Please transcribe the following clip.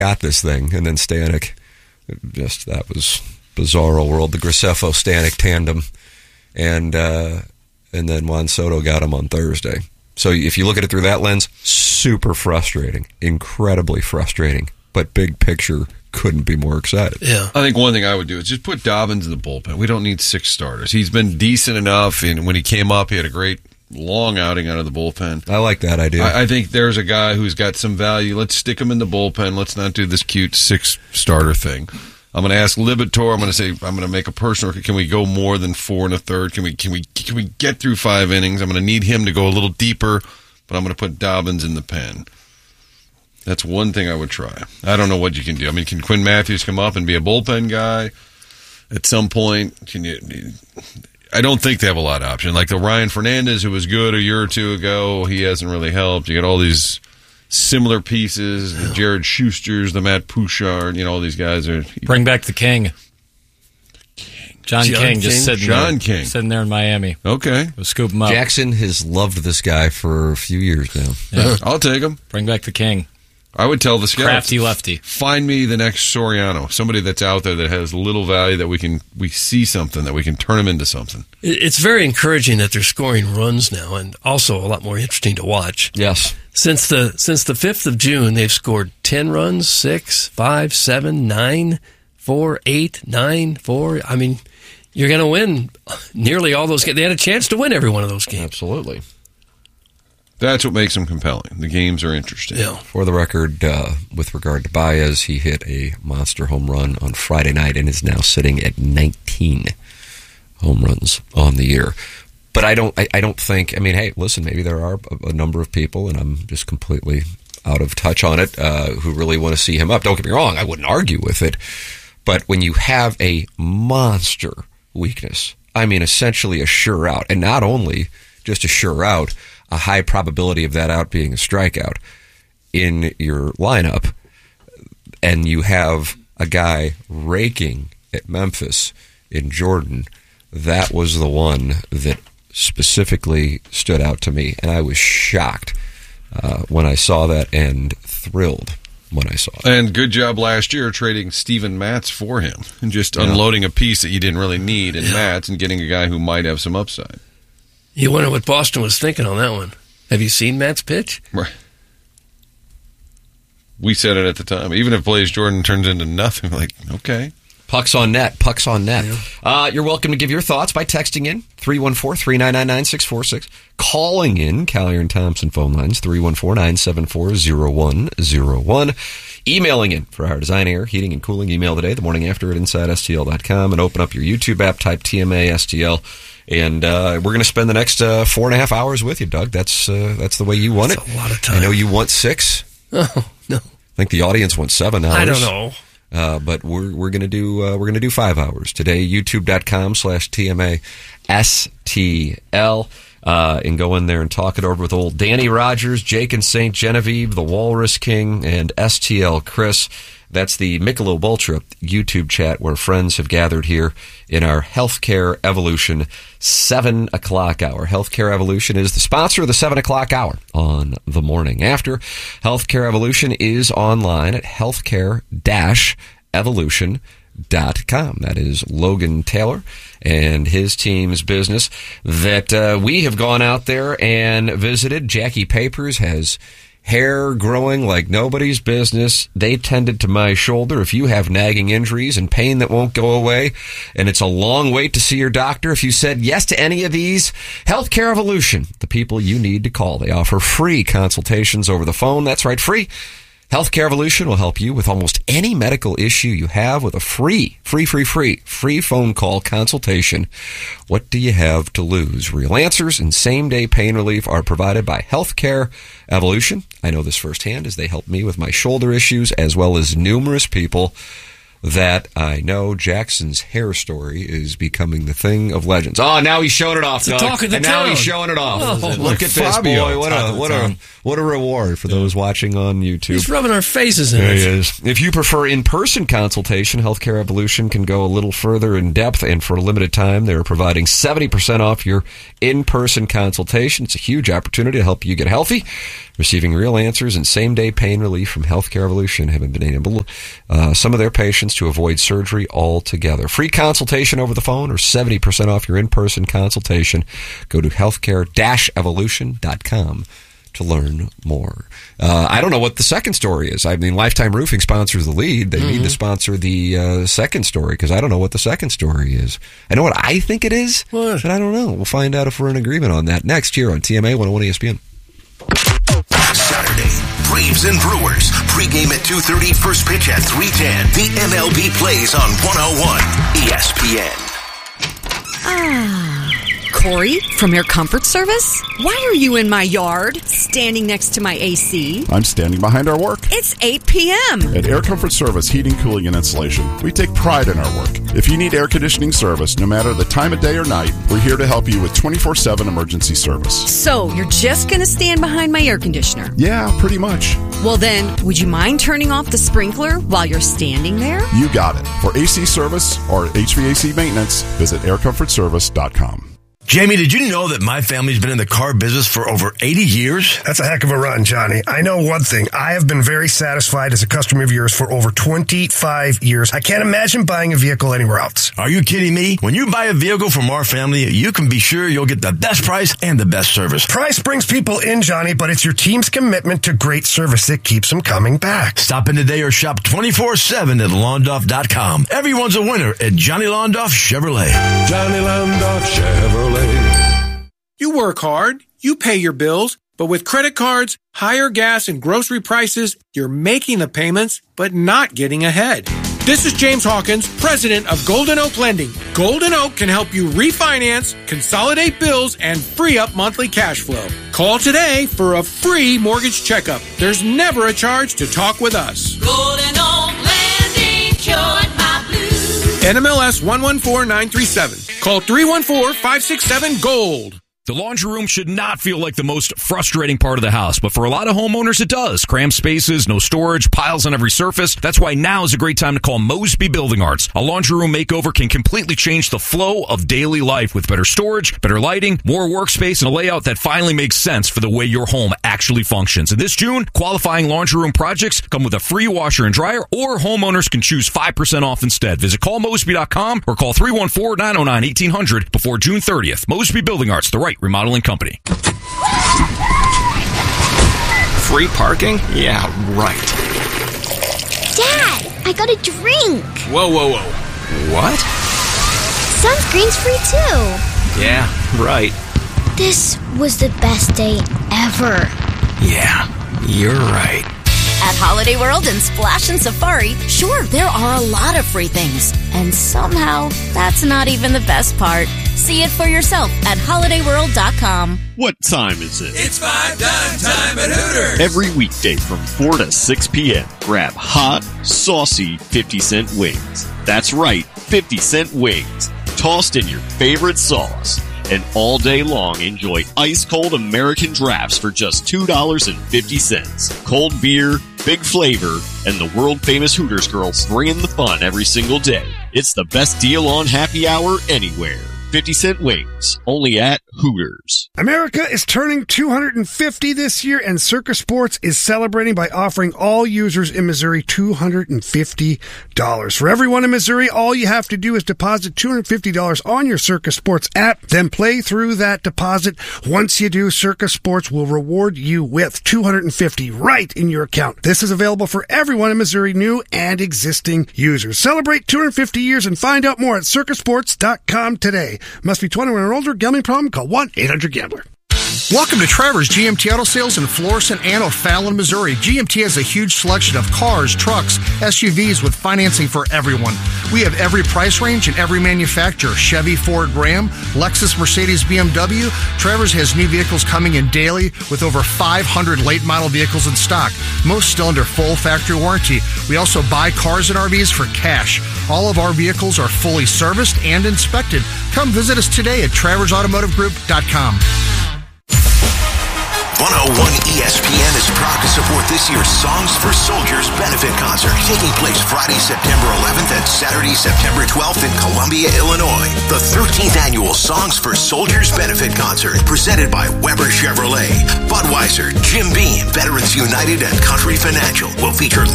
got this thing. And then Stanek, that was bizarro world. The Graceffo-Stanek tandem. And then Juan Soto got him on Thursday. So if you look at it through that lens, super frustrating, incredibly frustrating. But big picture, couldn't be more excited. Yeah, I think one thing I would do is just put Dobbins in the bullpen. We don't need 6 starters. He's been decent enough, and when he came up, he had a great long outing out of the bullpen. I like that idea. I think there's a guy who's got some value. Let's stick him in the bullpen. Let's not do this cute 6-starter thing. I'm going to ask Libator. I'm going to make a personal. Can we go more than 4 1/3? Can we get through 5 innings? I'm going to need him to go a little deeper, but I'm going to put Dobbins in the pen. That's one thing I would try. I don't know what you can do. I mean, can Quinn Matthews come up and be a bullpen guy at some point? I don't think they have a lot of options. Like the Ryan Fernandez, who was good a year or two ago, he hasn't really helped. You got all these similar pieces, the Jared Schusters, the Matt Pouchard, all these guys are... Bring back the King. John King just sitting there in Miami. Okay. We'll scoop him up. Jackson has loved this guy for a few years now. Yeah. I'll take him. Bring back the King. I would tell the scouts, crafty lefty, find me the next Soriano, somebody that's out there that has little value that we see something that we can turn him into something. It's very encouraging that they're scoring runs now, and also a lot more interesting to watch. Yes. Since the 5th of June, they've scored 10 runs, 6, 5, 7, 9, 4, 8, 9, 4. I mean, you're going to win nearly all those games. They had a chance to win every one of those games. Absolutely. That's what makes them compelling. The games are interesting. Yeah. For the record, with regard to Baez, he hit a monster home run on Friday night and is now sitting at 19 home runs on the year. But I don't think, hey, listen, maybe there are a number of people, and I'm just completely out of touch on it, who really want to see him up. Don't get me wrong, I wouldn't argue with it. But when you have a monster weakness, essentially a sure out, and not only just a sure out, a high probability of that out being a strikeout in your lineup, and you have a guy raking at Memphis in Jordan, that was the one that specifically stood out to me, and I was shocked when I saw that and thrilled when I saw it. And good job last year trading Steven Matz for him and just unloading a piece that you didn't really need in Matz and getting a guy who might have some upside. You wonder what Boston was thinking on that one. Have you seen Matt's pitch? Right. We said it at the time. Even if Blaze Jordan turns into nothing, like, okay. Pucks on net. Yeah. You're welcome to give your thoughts by texting in 314-399-9646. Calling in Callier and Thompson phone lines 314-974-0101. Emailing in for our Design, Air, Heating, and Cooling email today, the morning after at InsideSTL.com, and open up your YouTube app, type TMA STL. And we're going to spend the next 4.5 hours with you, Doug. That's the way you want it. That's a lot of time. I know you want 6. Oh, no. I think the audience wants 7 hours. I don't know. But we're gonna do 5 hours today. YouTube.com/TMASTL. And go in there and talk it over with old Danny Rogers, Jake and St. Genevieve, the Walrus King, and STL Chris. That's the Michelob Ultra YouTube chat where friends have gathered here in our Healthcare Evolution 7 o'clock hour. Healthcare Evolution is the sponsor of the 7 o'clock hour on the morning after. Healthcare Evolution is online at healthcare-evolution.com. That is Logan Taylor and his team's business that we have gone out there and visited. Jackie Papers has hair growing like nobody's business. They tended to my shoulder. If you have nagging injuries and pain that won't go away, and it's a long wait to see your doctor, if you said yes to any of these, Healthcare Evolution, the people you need to call. They offer free consultations over the phone. That's right, free. Healthcare Evolution will help you with almost any medical issue you have with a free phone call consultation. What do you have to lose? Real answers and same-day pain relief are provided by Healthcare Evolution. I know this firsthand as they help me with my shoulder issues as well as numerous people that I know. Jackson's hair story is becoming the thing of legends. Oh, now he's showing it off, Doug. Talk of the and town. now he's showing it off. Oh, look at Fabio. this, boy. What a reward for those watching on YouTube. He's rubbing our faces in There it. he is. If you prefer in-person consultation, Healthcare Evolution can go a little further in depth, and for a limited time, they're providing 70% off your in-person consultation. It's a huge opportunity to help you get healthy. receiving real answers and same-day pain relief from Healthcare Evolution, have been able some of their patients to avoid surgery altogether. Free consultation over the phone or 70% off your in-person consultation. Go to healthcare-evolution.com to learn more. I don't know what the second story is. I mean, Lifetime Roofing sponsors the lead. They need to sponsor the second story, because I don't know what the second story is. I know what I think it is, but I don't know. We'll find out if we're in agreement on that next year on TMA 101 ESPN. Saturday, Braves and Brewers. Pregame at 2:30, first pitch at 3:10. The MLB plays on 101 ESPN. Corey, from Air Comfort Service? Why are you in my yard, standing next to my AC? I'm standing behind our work. It's 8 p.m. At Air Comfort Service Heating, Cooling, and Insulation, we take pride in our work. If you need air conditioning service, no matter the time of day or night, we're here to help you with 24/7 emergency service. So, you're just going to stand behind my air conditioner? Yeah, pretty much. Well then, would you mind turning off the sprinkler while you're standing there? You got it. For AC service or HVAC maintenance, visit aircomfortservice.com. Jamie, did you know that my family's been in the car business for over 80 years? That's a heck of a run, Johnny. I know one thing. I have been very satisfied as a customer of yours for over 25 years. I can't imagine buying a vehicle anywhere else. Are you kidding me? When you buy a vehicle from our family, you can be sure you'll get the best price and the best service. Price brings people in, Johnny, but it's your team's commitment to great service that keeps them coming back. Stop in today or shop 24/7 at Londoff.com. Everyone's a winner at Johnny Londoff Chevrolet. Johnny Londoff Chevrolet. You work hard, you pay your bills, but with credit cards, higher gas and grocery prices, you're making the payments, but not getting ahead. This is James Hawkins, president of Golden Oak Lending. Golden Oak can help you refinance, consolidate bills, and free up monthly cash flow. Call today for a free mortgage checkup. There's never a charge to talk with us. Golden Oak Lending cured my blues. NMLS 114937. Call 314-567-GOLD. The laundry room should not feel like the most frustrating part of the house, but for a lot of homeowners it does. Cramped spaces, no storage, piles on every surface. That's why now is a great time to call Mosby Building Arts. A laundry room makeover can completely change the flow of daily life with better storage, better lighting, more workspace, and a layout that finally makes sense for the way your home actually functions. And this June, qualifying laundry room projects come with a free washer and dryer, or homeowners can choose 5% off instead. Visit callmosby.com or call 314-909-1800 before June 30th. Mosby Building Arts, the right remodeling company. Free parking? Yeah, right. Dad, I got a drink. Whoa. What? Sunscreen's free too. Yeah, right. This was the best day ever. Yeah, you're right. At Holiday World and Splash and Safari, sure, there are a lot of free things. And somehow, that's not even the best part. See it for yourself at HolidayWorld.com. What time is it? It's 5 time at Hooters. Every weekday from 4 to 6 p.m., grab hot, saucy 50-cent wings. That's right, 50-cent wings. Tossed in your favorite sauce. And all day long, enjoy ice-cold American drafts for just $2.50. Cold beer, big flavor, and the world-famous Hooters girls bringing the fun every single day. It's the best deal on happy hour anywhere. 50-cent wings, only at Hooters. America is turning 250 this year, and Circa Sports is celebrating by offering all users in Missouri $250. For everyone in Missouri, all you have to do is deposit $250 on your Circa Sports app, then play through that deposit. Once you do, Circa Sports will reward you with $250 right in your account. This is available for everyone in Missouri, new and existing users. Celebrate 250 years and find out more at circasports.com today. Must be 21 or older. Gambling problem? Call 1-800-GAMBLER. Welcome to Travers GMT Auto Sales in Florissant and O'Fallon, Missouri. GMT has a huge selection of cars, trucks, SUVs with financing for everyone. We have every price range and every manufacturer. Chevy, Ford, Ram, Lexus, Mercedes, BMW. Travers has new vehicles coming in daily with over 500 late model vehicles in stock, most still under full factory warranty. We also buy cars and RVs for cash. All of our vehicles are fully serviced and inspected. Come visit us today at TraversAutomotiveGroup.com. 101 ESPN is proud to support this year's Songs for Soldiers benefit concert Taking place Friday, September 11th and Saturday, September 12th in Columbia, Illinois. The 13th annual Songs for Soldiers benefit concert presented by Weber Chevrolet, Budweiser, Jim Beam, Veterans United, and Country Financial will feature